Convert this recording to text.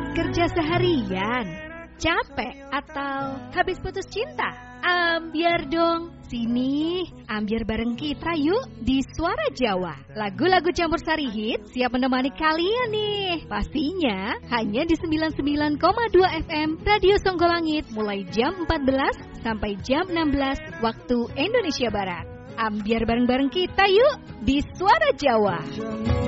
Kerja seharian, capek atau habis putus cinta? Ambiar dong, sini ambiar bareng kita yuk di Suara Jawa. Lagu-lagu campur sari hit siap menemani kalian nih. Pastinya hanya di 99,2 FM Radio Songgolangit mulai jam 14 sampai jam 16 waktu Indonesia Barat. Ambiar bareng-bareng kita yuk di Suara Jawa.